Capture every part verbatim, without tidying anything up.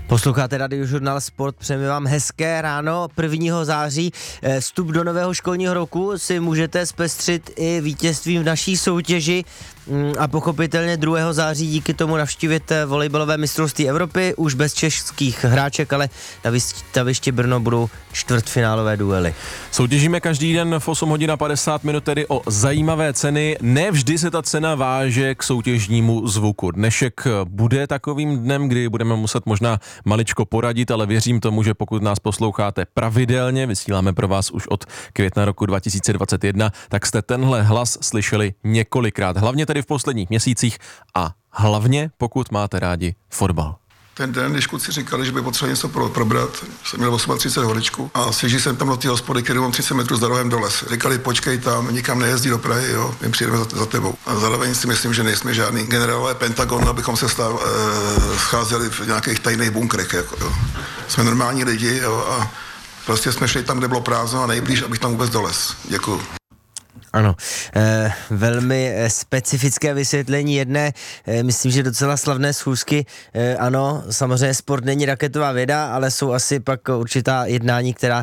Posloucháte Radiožurnál Sport, přejeme vám hezké ráno prvního září. Vstup do nového školního roku si můžete zpestřit i vítězstvím v naší soutěži a pochopitelně druhého září díky tomu navštívit volejbalové mistrovství Evropy, už bez českých hráček, ale na výstavišti Brno budou čtvrtfinálové duely. Soutěžíme každý den v osm hodin a padesát minut tedy o zajímavé ceny. Ne vždy se ta cena váže k soutěžnímu zvuku. Dnešek bude takovým dnem, kdy budeme muset možná maličko poradit, ale věřím tomu, že pokud nás posloucháte pravidelně, vysíláme pro vás už od května roku dva tisíce dvacet jedna, tak jste tenhle hlas slyšeli několikrát. Hlavně tedy v posledních měsících a hlavně pokud máte rádi fotbal. Ten den, když kluci říkali, že by potřebovali něco pro, probrat, jsem měl třicet osm holičku a svěží jsem tam do té hospody, kterou mám třicet metrů za rohem do les. Říkali, počkej tam, nikam nejezdí do Prahy, jo, my přijedeme za, za tebou. A zároveň si myslím, že nejsme žádný generálové Pentagon, abychom se stav, e, scházeli v nějakých tajných bunkrech, jako, jo. Jsme normální lidi, jo, a prostě jsme šli tam, kde bylo prázdno a nejblíž, abych tam vůbec do les. Děkuju. Ano, e, velmi specifické vysvětlení jedné, e, myslím, že docela slavné schůzky. E, ano, samozřejmě sport není raketová věda, ale jsou asi pak určitá jednání, která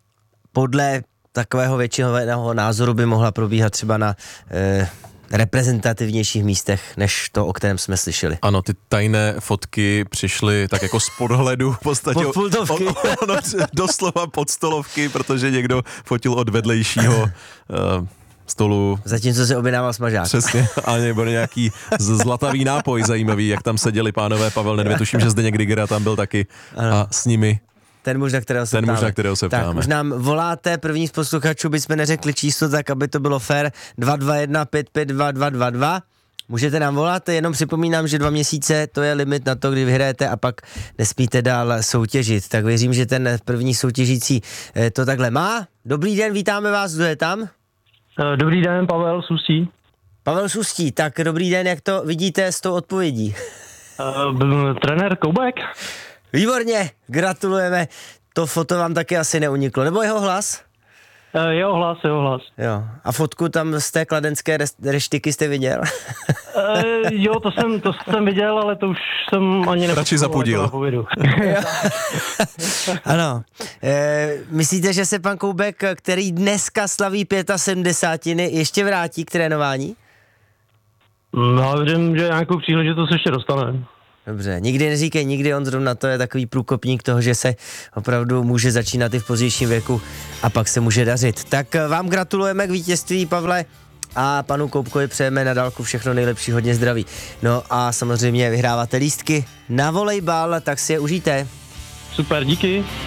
podle takového většinového názoru by mohla probíhat třeba na e, reprezentativnějších místech, než to, o kterém jsme slyšeli. Ano, ty tajné fotky přišly tak jako z podhledu v podstatě. Pod pultovky. O, o, no, doslova pod stolovky, protože někdo fotil od vedlejšího uh, stolu. Zatímco se objednával smažák. Přesně, a nebo nějaký zlatavý nápoj zajímavý, jak tam seděli pánové Pavel Nedvěd, tuším, že Zdeněk Grigera tam byl taky ano. A s nimi. Ten muž, na kterého se Ten ptáme. muž, na kterého se ptáme. Tak, už nám voláte, první z posluchačů, bychom neřekli číslo, tak aby to bylo fair, dva dva jedna pět pět dva dva dva dva. Můžete nám volat, jenom připomínám, že dva měsíce to je limit na to, kdy vyhrajete a pak nesmíte dál soutěžit. Tak věřím, že ten první soutěžící to takhle má. Dobrý den, vítáme vás, kdo je tam? Dobrý den, Pavel Sustí. Pavel Sustí, tak dobrý den, jak to vidíte s tou odpovědí? Uh, trenér Koubek. Výborně, gratulujeme. To foto vám taky asi neuniklo, nebo jeho hlas? Uh, jeho hlas, jeho hlas. Jo, a fotku tam z té kladenské reštiky jste viděl? uh, jo, to jsem, to jsem viděl, ale to už jsem ani nepodil. Radši zapudil. Ano. E, myslíte, že se pan Koubek, který dneska slaví sedmdesátiny, ještě vrátí k trénování? No, vidím, že nějakou příležitost ještě dostane. Dobře, nikdy neříkej nikdy, on zrovna to je takový průkopník toho, že se opravdu může začínat i v pozdějším věku a pak se může dařit. Tak vám gratulujeme k vítězství, Pavle, a panu Koubkovi přejeme na dálku všechno nejlepší, hodně zdraví. No a samozřejmě vyhráváte lístky na volejbal, tak si je užijte. Super, díky.